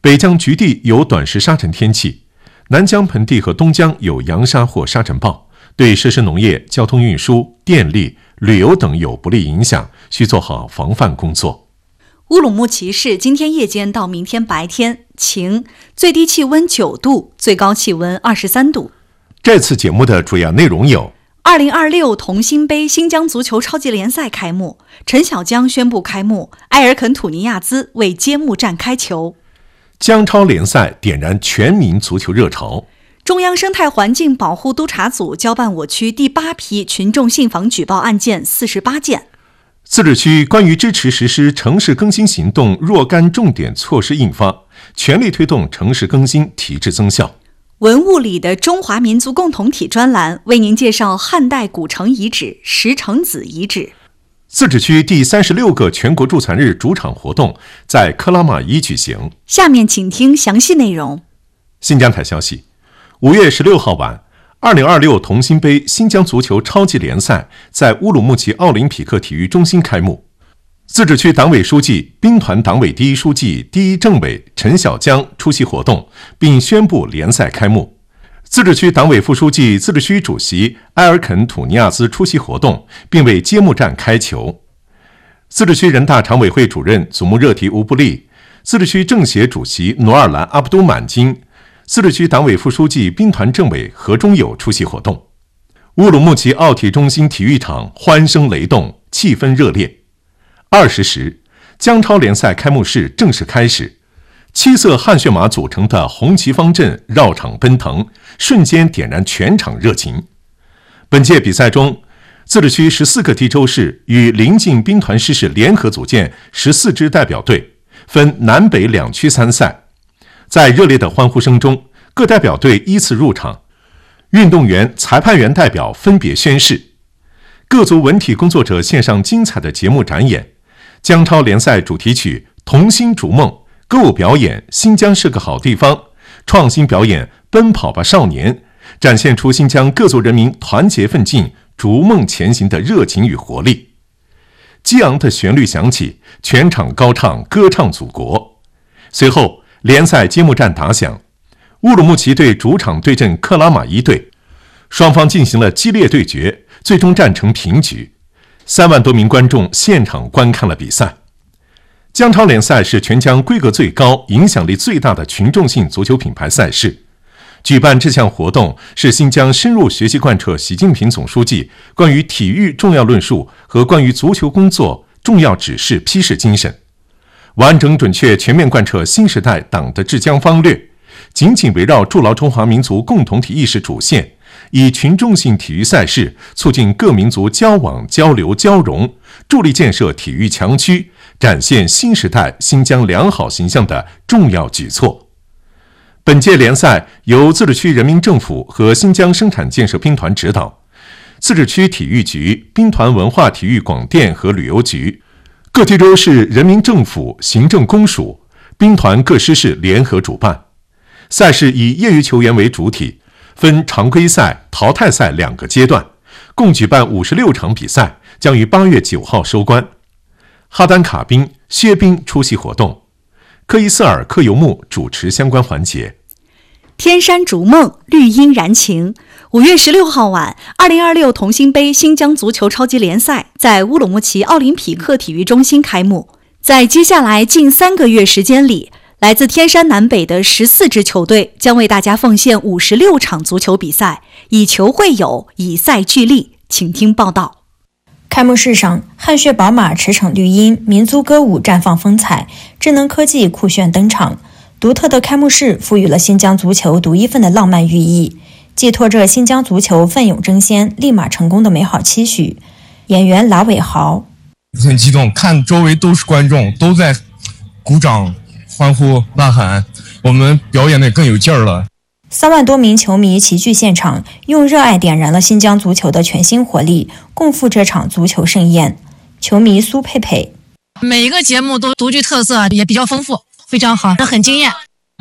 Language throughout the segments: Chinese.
北江局地有短时沙尘天气，南江盆地和东江有扬沙或沙尘暴，对设施农业、交通运输、电力、旅游等有不利影响，需做好防范工作。 乌鲁木齐市今天夜间到明天白天晴，最低气温9度，最高气温23度。 这次节目的主要内容有 ：2026同心杯新疆足球超级联赛开幕，陈小江宣布开幕，埃尔肯土尼亚兹为揭幕战开球； 江超联赛点燃全民足球热潮； 中央生态环境保护督察组交办我区第8批群众信访举报案件48件； 自治区关于支持实施城市更新行动若干重点措施印发，全力推动城市更新提质增效。 文物里的中华民族共同体专栏为您介绍汉代古城遗址石城子遗址。 自治区第36个全国助残日主场活动在克拉玛依举行。 下面请听详细内容。 新疆台消息，5月16号晚，2026同心杯新疆足球超级联赛在乌鲁木齐奥林匹克体育中心开幕。自治区党委书记、兵团党委第一书记、第一政委陈小江出席活动，并宣布联赛开幕。自治区党委副书记、自治区主席埃尔肯土尼亚兹出席活动，并为揭幕战开球。自治区人大常委会主任祖木热提乌布利、自治区政协主席努尔兰阿卜都满金、自治区党委副书记、兵团政委何忠友出席活动。乌鲁木齐奥体中心体育场欢声雷动，气氛热烈。20时，江超联赛开幕式正式开始，7色汗血马组成的红旗方阵绕场奔腾，瞬间点燃全场热情。本届比赛中，自治区14个地州市与邻近兵团师市联合组建14支代表队，分南北2区参赛。在热烈的欢呼声中，各代表队依次入场，运动员、裁判员代表分别宣誓。各族文体工作者献上精彩的节目展演。江超联赛主题曲《同心逐梦》，歌舞表演《新疆是个好地方》，创新表演《奔跑吧少年》，展现出新疆各族人民团结奋进、逐梦前行的热情与活力。激昂的旋律响起，全场高唱歌唱祖国。随后，联赛揭幕战打响，乌鲁木齐队主场对阵克拉玛依队，双方进行了激烈对决，最终战成平局。3万多名观众现场观看了比赛。江超联赛是全疆规格最高、影响力最大的群众性足球品牌赛事。举办这项活动是新疆深入学习贯彻习近平总书记关于体育重要论述和关于足球工作重要指示批示精神，完整准确全面贯彻新时代党的治疆方略，紧紧围绕筑牢中华民族共同体意识主线，以群众性体育赛事促进各民族交往、交流、交融，助力建设体育强区，展现新时代新疆良好形象的重要举措。本届联赛由自治区人民政府和新疆生产建设兵团指导，自治区体育局、兵团文化体育广电和旅游局、各地州市人民政府、行政公署、兵团各师市联合主办。赛事以业余球员为主体，分常规赛、淘汰赛2个阶段，共举办56场比赛，将于8月9号收官。哈丹卡宾、薛宾出席活动，科伊瑟尔、科尤木主持相关环节。 天山逐梦，绿荫燃情。5月16号晚，2026同心杯新疆足球超级联赛在乌鲁木齐奥林匹克体育中心开幕。在接下来近3个月时间里，来自天山南北的14支球队将为大家奉献56场足球比赛，以球会友，以赛聚力。请听报道。 开幕式上，汗血宝马驰骋绿荫，民族歌舞绽放风采，智能科技酷炫登场。独特的开幕式赋予了新疆足球独一份的浪漫寓意，寄托着新疆足球奋勇争先、立马成功的美好期许。演员拉伟豪很激动，看周围都是观众，都在鼓掌、欢呼、呐喊，我们表演的更有劲儿了。 3万多名球迷齐聚现场，用热爱点燃了新疆足球的全新活力，共赴这场足球盛宴。球迷苏佩佩： 每一个节目都独具特色，也比较丰富，非常好，很惊艳。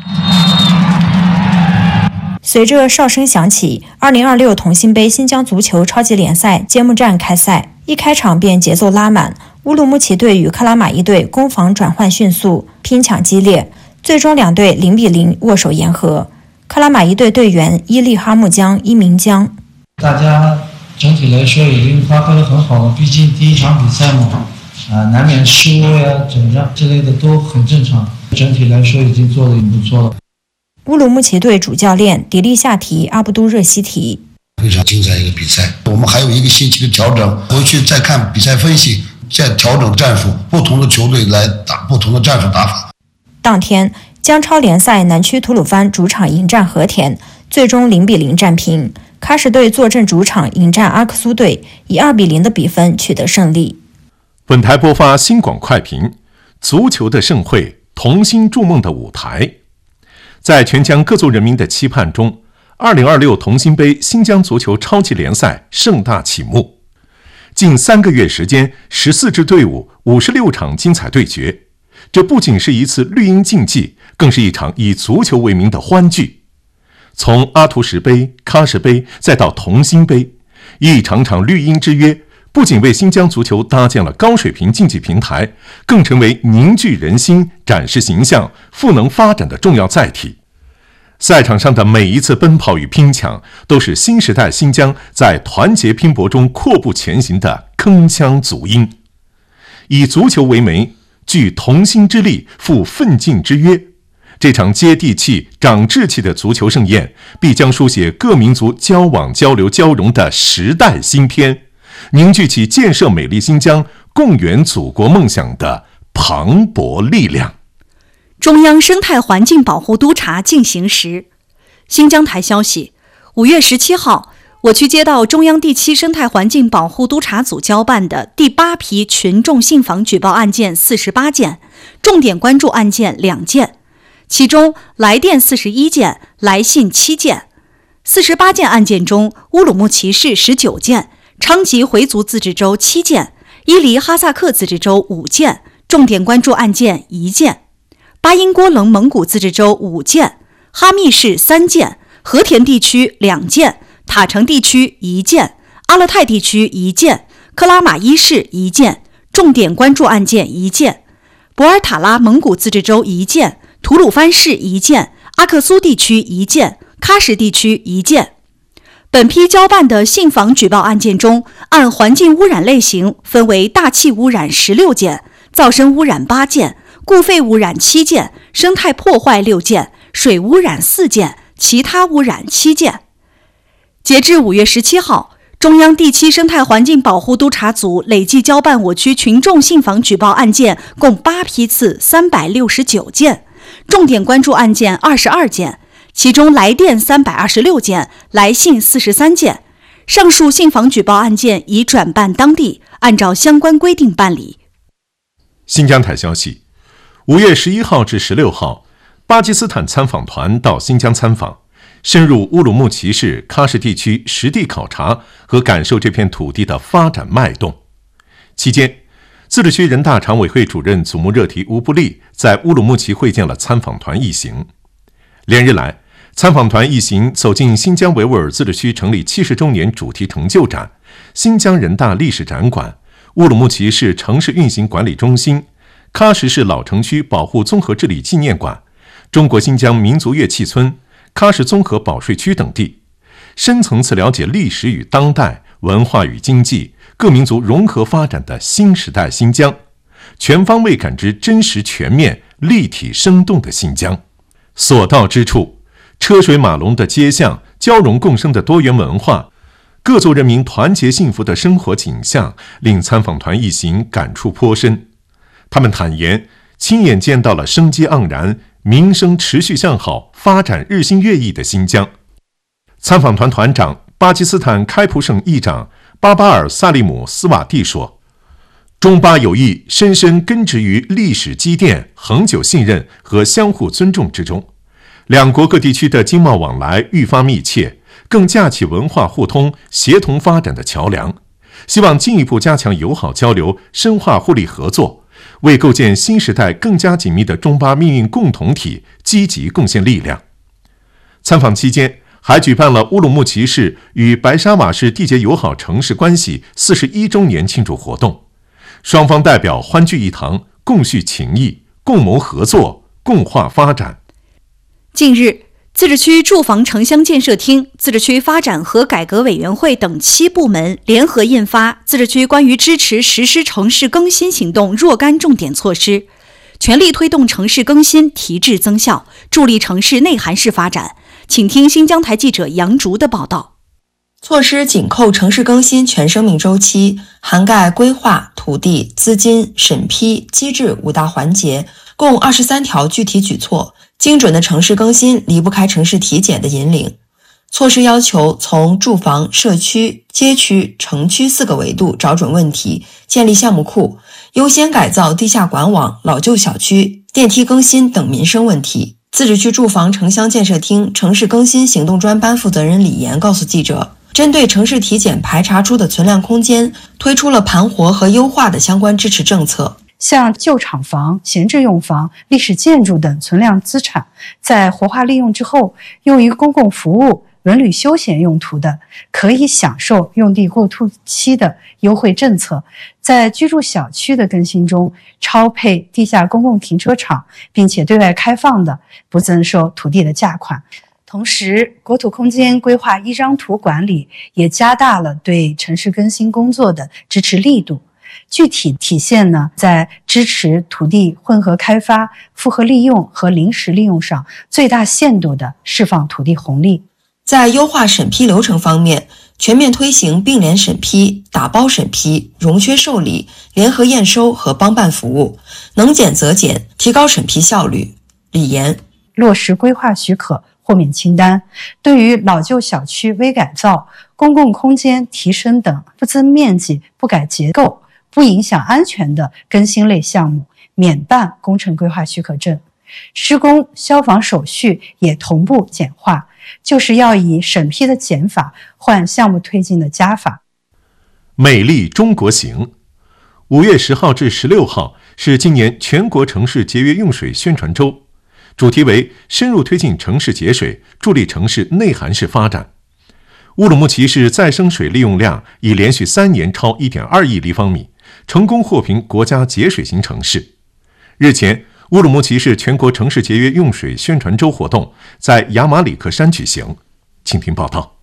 随着哨声响起，2026同心杯新疆足球超级联赛揭幕战开赛，一开场便节奏拉满，乌鲁木齐队与克拉玛依队攻防转换迅速，拼抢激烈。 最终两队0-0握手言和。克拉玛依队队员伊利哈木江、伊明江， 大家整体来说已经发挥得很好了，毕竟第一场比赛嘛，难免失误呀、整仗之类的都很正常。整体来说已经做得很不错了。 乌鲁木齐队主教练迪利夏提阿布都热西提， 非常精彩一个比赛，我们还有1个星期的调整，回去再看比赛分析，再调整战术，不同的球队来打不同的战术打法。 当天，江超联赛南区吐鲁番主场迎战和田，最终0-0战平。喀什队坐镇主场迎战阿克苏队，以2-0的比分取得胜利。 本台播发新广快评：足球的盛会，童心筑梦的舞台。在全疆各族人民的期盼中，2026同心杯新疆足球超级联赛盛大启幕。近3个月时间，14支队伍，56场精彩对决。这不仅是一次绿茵竞技，更是一场以足球为名的欢聚。从阿图什杯、喀什杯，再到同心杯，一场场绿茵之约，不仅为新疆足球搭建了高水平竞技平台，更成为凝聚人心、展示形象、赋能发展的重要载体。赛场上的每一次奔跑与拼抢，都是新时代新疆在团结拼搏中阔步前行的铿锵足音。以足球为媒，聚同心之力，赴奋进之约。这场接地气、长志气的足球盛宴，必将书写各民族交往、交流、交融的时代新篇，凝聚起建设美丽新疆、共圆祖国梦想的磅礴力量。 中央生态环境保护督查进行时，新疆台消息，5月17号，我区接到中央第7生态环境保护督查组交办的第8批群众信访举报案件48件，重点关注案件2件，其中来电41件，来信7件。48件案件中，乌鲁木齐市19件，昌吉回族自治州7件，伊犁哈萨克自治州5件，重点关注案件1件。巴音郭楞蒙古自治州5件，哈密市3件，和田地区2件，塔城地区1件，阿勒泰地区1件，克拉玛依市1件，重点关注案件1件。博尔塔拉蒙古自治州1件，吐鲁番市1件，阿克苏地区1件，喀什地区1件。本批交办的信访举报案件中，按环境污染类型分为大气污染16件，噪声污染8件，固废污染7件，生态破坏6件，水污染4件，其他污染7件。截至5月17号，中央第7生态环境保护督查组累计交办我区群众信访举报案件共8批次369件，重点关注案件22件，其中来电326件，来信43件。上述信访举报案件已转办当地，按照相关规定办理。 新疆台消息，5月11号至16号，巴基斯坦参访团到新疆参访，深入乌鲁木齐市喀什地区实地考察和感受这片土地的发展脉动。期间，自治区人大常委会主任祖木热提乌布利在乌鲁木齐会见了参访团一行。连日来，参访团一行走进新疆维吾尔自治区成立70周年主题成就展、新疆人大历史展馆、乌鲁木齐市城市运行管理中心、喀什市老城区保护综合治理纪念馆、中国新疆民族乐器村、喀什综合保税区等地，深层次了解历史与当代、文化与经济、各民族融合发展的新时代新疆，全方位感知真实全面、立体生动的新疆。所到之处，车水马龙的街巷，交融共生的多元文化，各族人民团结幸福的生活景象，令参访团一行感触颇深。他们坦言，亲眼见到了生机盎然、民生持续向好、发展日新月异的新疆。参访团团长、巴基斯坦开普省议长巴巴尔·萨利姆斯瓦蒂说，中巴友谊深深根植于历史积淀、恒久信任和相互尊重之中，两国各地区的经贸往来愈发密切，更架起文化互通、协同发展的桥梁。希望进一步加强友好交流，深化互利合作，为构建新时代更加紧密的中巴命运共同体积极贡献力量。参访期间，还举办了乌鲁木齐市与白沙瓦市缔结友好城市关系41周年庆祝活动，双方代表欢聚一堂，共叙情谊，共谋合作， 共话发展。 近日，自治区住房城乡建设厅、自治区发展和改革委员会等7部门联合印发《自治区关于支持实施城市更新行动若干重点措施》，全力推动城市更新提质增效，助力城市内涵式发展。请听新疆台记者杨竹的报道。 措施紧扣城市更新全生命周期，涵盖规划、土地、资金、审批、机制5大环节，共23条具体举措。精准的城市更新离不开城市体检的引领。措施要求从住房、社区、街区、城区4个维度找准问题，建立项目库，优先改造地下管网、老旧小区、电梯更新等民生问题。自治区住房城乡建设厅城市更新行动专班负责人李岩告诉记者，针对城市体检排查出的存量空间，推出了盘活和优化的相关支持政策。 像旧厂房、闲置用房、历史建筑等存量资产，在活化利用之后，用于公共服务、文旅休闲用途的，可以享受用地过渡期的优惠政策。在居住小区的更新中，超配地下公共停车场，并且对外开放的，不增收土地的价款。同时，国土空间规划1张图管理也加大了对城市更新工作的支持力度。具体体现呢，在支持土地混合开发、复合利用和临时利用上，最大限度地释放土地红利。 在优化审批流程方面，全面推行并联审批、打包审批、融缺受理、联合验收和帮办服务，能减则减，提高审批效率。李岩落实规划许可豁免清单，对于老旧小区微改造、公共空间提升等不增面积、不改结构、不影响安全的更新类项目，免办工程规划许可证。施工消防手续也同步简化，就是要以审批的减法换项目推进的加法。 美丽中国行，5月10号至16号是今年全国城市节约用水宣传周，主题为深入推进城市节水，助力城市内涵式发展。乌鲁木齐市再生水利用量已连续3年超 1.2 亿立方米，成功获评国家节水型城市。日前，乌鲁木齐市全国城市节约用水宣传周活动在雅马里克山举行。请听报道。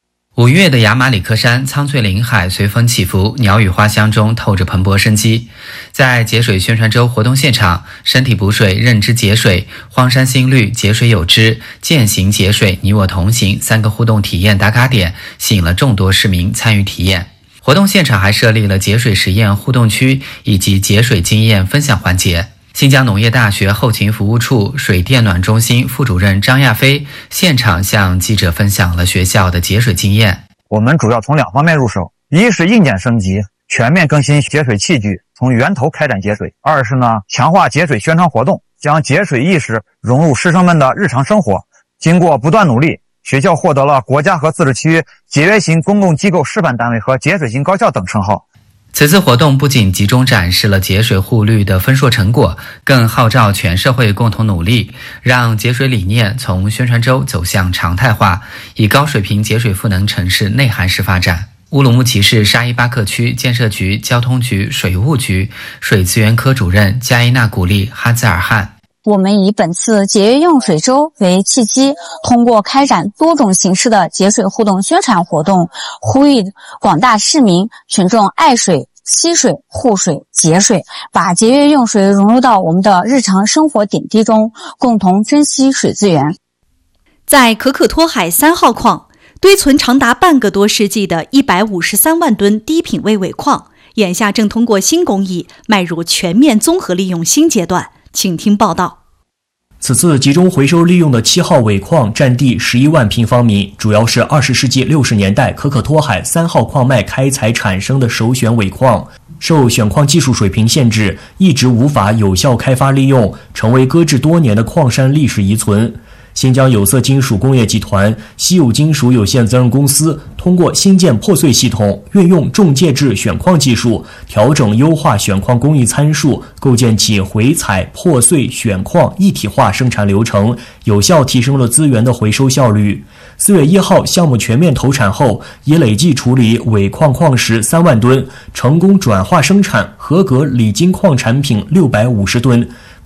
5月的雅马里克山苍翠林海随风起伏，鸟语花香中透着蓬勃生机。在节水宣传周活动现场，身体补水，认知节水，荒山新绿，节水有知，践行节水，你我同行3个互动体验打卡点，吸引了众多市民参与体验。活动现场还设立了节水实验互动区以及节水经验分享环节。新疆农业大学后勤服务处水电暖中心副主任张亚飞现场向记者分享了学校的节水经验。 我们主要从2方面入手，一是硬件升级，全面更新节水器具，从源头开展节水；二是强化节水宣传活动，将节水意识融入师生们的日常生活。经过不断努力，学校获得了国家和自治区节约型公共机构示范单位和节水型高校等称号。 此次活动不仅集中展示了节水护绿的丰硕成果，更号召全社会共同努力，让节水理念从宣传周走向常态化，以高水平节水赋能城市内涵式发展。乌鲁木齐市沙依巴克区建设局、交通局、水务局水资源科主任加伊纳古丽哈兹尔汗。 我们以本次节约用水周为契机，通过开展多种形式的节水互动宣传活动，呼吁广大市民群众爱水、惜水、护水、节水，把节约用水融入到我们的日常生活点滴中，共同珍惜水资源。 在可可托海3号矿，堆存长达半个多世纪的153万吨低品位尾矿，眼下正通过新工艺迈入全面综合利用新阶段。请听报道。 此次集中回收利用的7号尾矿占地11万平方米，主要是20世纪60年代可可托海3号矿脉开采产生的首选尾矿，受选矿技术水平限制，一直无法有效开发利用，成为搁置多年的矿山历史遗存。新疆有色金属工业集团稀有金属有限责任公司通过新建破碎系统，运用重介质选矿技术，调整优化选矿工艺参数，构建起回采、破碎、选矿一体化生产流程，有效提升了资源的回收效率。4月1号项目全面投产后，已累计处理尾矿矿石3万吨，成功转化生产合格锂金矿产品650吨。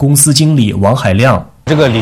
公司经理王海亮。 这个锂